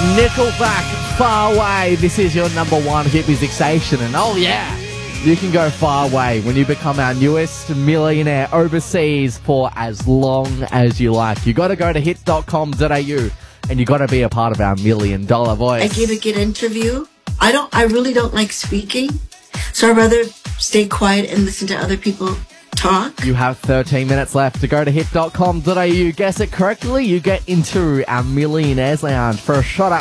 Nickelback, Far Away. This is your number one hit music station. And oh yeah, you can go far away when you become our newest millionaire overseas for as long as you like. You got to go to hits.com.au and you got to be a part of our $1 million voice. I gave a good interview. I really don't like speaking. So I'd rather stay quiet and listen to other people talk. You have 13 minutes left to go to hit.com.au. Guess it correctly, you get into our Millionaires Lounge for a shot at